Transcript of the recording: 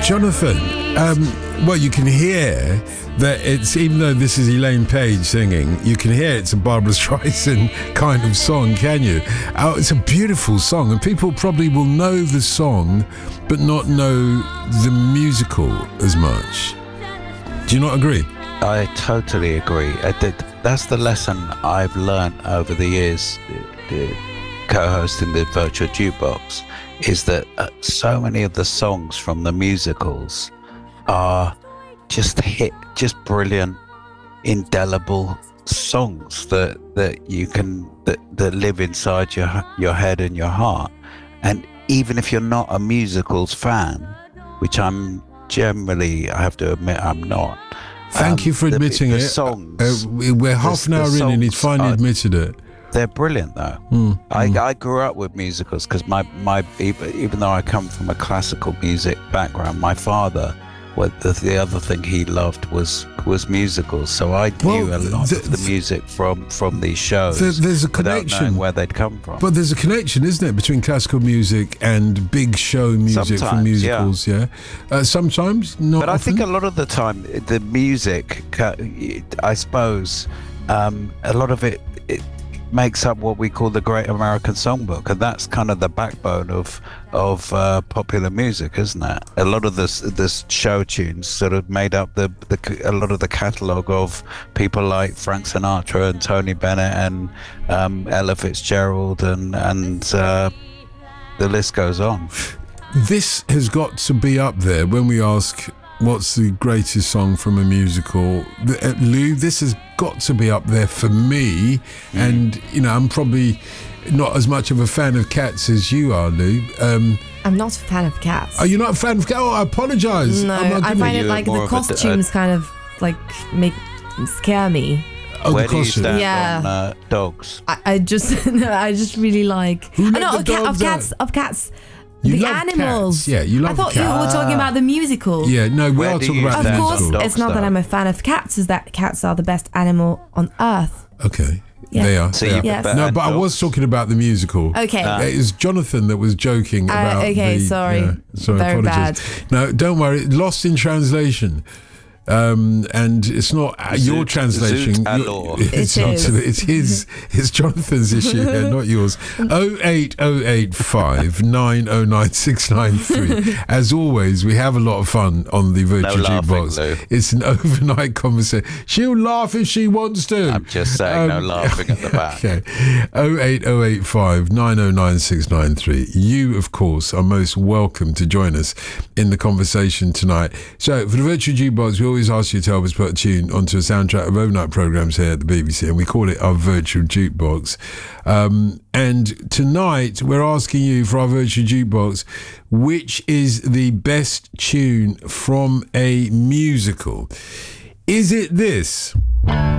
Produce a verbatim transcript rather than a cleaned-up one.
Jonathan, um, well, you can hear that it's, even though this is Elaine Page singing, you can hear it's a Barbra Streisand kind of song, can you? Oh, it's a beautiful song, and people probably will know the song, but not know the musical as much. Do you not agree? I totally agree. I did, that's the lesson I've learned over the years, the, the co-hosting the Virtual Jukebox, is that uh, so many of the songs from the musicals are just hit, just brilliant, indelible songs that that you can that, that live inside your your head and your heart. And even if you're not a musicals fan, which I'm generally, I have to admit, I'm not. Thank um, you for admitting the, the it. Songs, uh, we're half the, an hour in, and he's finally are, admitted it. They're brilliant, though. Mm, I, mm. I grew up with musicals because my, my even, even though I come from a classical music background, my father, well, the, the other thing he loved was was musicals. So I knew well, a lot the, of the music from, from these shows. The, there's a without connection knowing where they'd come from. But there's a connection, isn't it, between classical music and big show music Sometimes, from musicals? Yeah, yeah? Uh, sometimes not. But I often. think a lot of the time, the music, I suppose, um, a lot of it, it makes up what we call the Great American Songbook, and that's kind of the backbone of of uh, popular music, isn't it? A lot of this this show tunes sort of made up the, the a lot of the catalogue of people like Frank Sinatra and Tony Bennett and um, Ella Fitzgerald, and and uh, the list goes on. This has got to be up there when we ask what's the greatest song from a musical. Uh, Lou, this has got to be up there for me. Mm. And, you know, I'm probably not as much of a fan of Cats as you are, Lou. Um, I'm not a fan of Cats. Are you not a fan of Cats? Oh, I apologise. No, I find it like the costumes kind of like make scare me. Oh, Where the do you costume. stand Yeah. on uh, dogs? I, I just, no, I just really like. Who I let know the of, ca- dogs of cats, out? of cats. You the love animals. Cats. Yeah, you love I thought Cats. you were talking about the musical. Yeah, no, we Where are do talking you about Of the stand on course, musical. dogs, it's not that though? I'm a fan of cats, it's that cats are the best animal on earth. Okay, Yeah. they are. So they you are. Yes. prefer No, but I was dogs? talking about the musical. Okay. Ah. It was Jonathan that was joking Uh, about okay, the... sorry. yeah, sorry, Very apologies. No, don't worry. Lost in translation. Um, and it's not uh, your Zoot- translation. Zoot Your- alors. It's It not. is. It's his. It's Jonathan's issue here, not yours. Oh eight oh eight five nine oh nine six nine three. As always, we have a lot of fun on the Virtual No laughing, Jukebox. Lou. It's an overnight conversation. She'll laugh if she wants to. I'm just saying, no Um, laughing at the back. Okay. oh eight oh eight five nine oh nine six nine three. You, of course, are most welcome to join us in the conversation tonight. So, for the Virtual Jukebox, we always ask you to help us put a tune onto a soundtrack of overnight programmes here at the B B C, and we call it our Virtual Jukebox. Um, and tonight, we're asking you for our Virtual Jukebox, which is the best tune from a musical? Is it this?